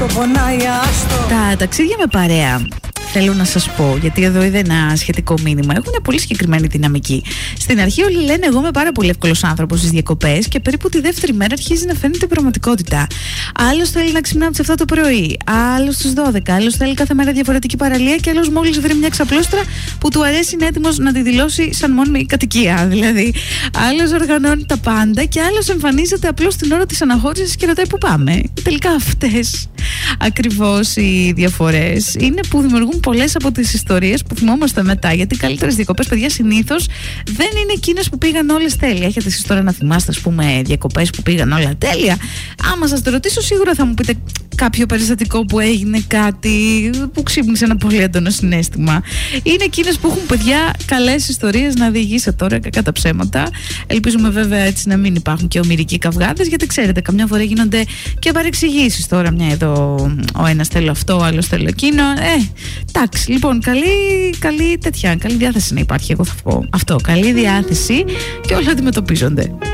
Τα ταξίδια με παρέα, θέλω να σας πω, γιατί εδώ είδα ένα σχετικό μήνυμα, έχουν πολύ συγκεκριμένη δυναμική. Στην αρχή όλοι λένε εγώ είμαι πάρα πολύ εύκολος άνθρωπος στις διακοπές και περίπου τη δεύτερη μέρα αρχίζει να φαίνεται πραγματικότητα. Άλλος θέλει να ξυπνά από τις 7 το πρωί, άλλος στις 12, άλλος θέλει κάθε μέρα διαφορετική παραλία και άλλος μόλις βρει μια ξαπλώστρα που του αρέσει είναι έτοιμος να τη δηλώσει σαν μόνιμη κατοικία. Δηλαδή, άλλος οργανώνει τα πάντα και άλλος εμφανίζεται απλώς την ώρα της αναχώρησης και ρωτάει πού πάμε. Τελικά αυτές ακριβώς οι διαφορές είναι που δημιουργούν πολλές από τις ιστορίες που θυμόμαστε μετά. Γιατί οι καλύτερες διακοπές, παιδιά, συνήθως δεν είναι εκείνες που πήγαν όλες τέλεια. Έχετε εσείς τώρα να θυμάστε, ας πούμε, διακοπές που πήγαν όλα τέλεια? Άμα σας το ρωτήσω, σίγουρα θα μου πείτε κάποιο περιστατικό που έγινε, κάτι που ξύπνησε ένα πολύ έντονο συναίσθημα. Είναι εκείνες που έχουν, παιδιά, καλές ιστορίες να διηγήσετε τώρα, κακά τα ψέματα. Ελπίζουμε βέβαια έτσι να μην υπάρχουν και ομηρικοί καυγάδες, γιατί ξέρετε, καμιά φορά γίνονται και παρεξηγήσεις τώρα. Μια εδώ, ο ένας θέλω αυτό, ο άλλος θέλω εκείνο. Εντάξει, λοιπόν, καλή τέτοια, καλή διάθεση να υπάρχει. Εγώ θα πω αυτό. Καλή διάθεση και όλα αντιμετωπίζονται.